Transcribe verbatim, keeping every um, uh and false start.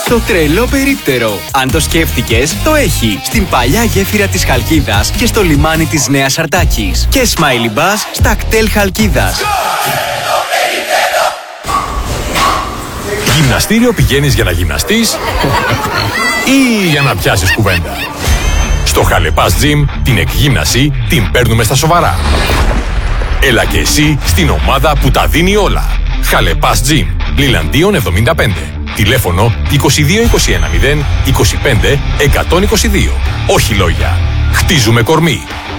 στο τρελό περίπτερο. Αν το σκέφτηκες, το έχει. Στην παλιά γέφυρα της Χαλκίδας και στο λιμάνι της Νέας Αρτάκης. Και Smiley Bus στα κτέλ Χαλκίδας. Γυμναστήριο πηγαίνεις για να γυμναστείς ή για να πιάσεις κουβέντα? Στο Χαλεπάς Gym την εκγύμναση την παίρνουμε στα σοβαρά. Έλα και εσύ στην ομάδα που τα δίνει όλα. Χαλεπάς Gym, Λιλαντίων εβδομήντα πέντε. Τηλέφωνο είκοσι δύο είκοσι ένα μηδέν είκοσι πέντε εκατόν είκοσι δύο. Όχι λόγια. Χτίζουμε κορμί.